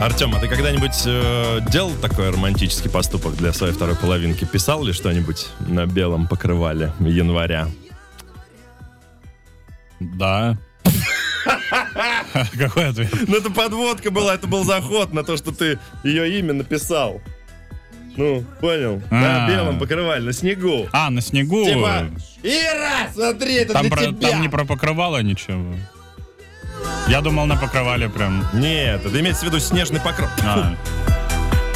Артем, а ты когда-нибудь делал такой романтический поступок для своей второй половинки? Писал ли что-нибудь на белом покрывале января? Да. Какой ответ? Ну, это подводка была, это был заход на то, что ты ее имя написал. Ну, понял? На белом покрывале, на снегу. На снегу. Типа, Ира, смотри, это Там, для тебя. там не про покрывало ничего. Я думал, на покрывале прям. Нет, это имеется в виду снежный покров.